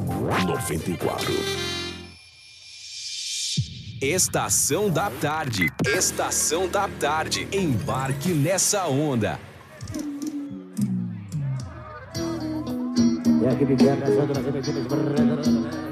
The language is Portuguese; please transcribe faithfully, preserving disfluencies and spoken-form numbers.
noventa e quatro. Estação da Tarde. Estação da Tarde. Embarque nessa onda. E aqui me quebra, solta nas